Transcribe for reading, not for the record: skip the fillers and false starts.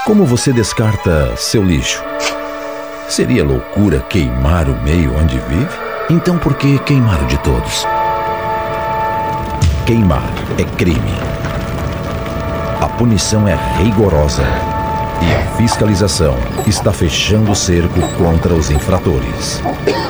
Como você descarta seu lixo? Seria loucura queimar o meio onde vive? Então por que queimar o de todos? Queimar é crime. A punição é rigorosa e a fiscalização está fechando o cerco contra os infratores.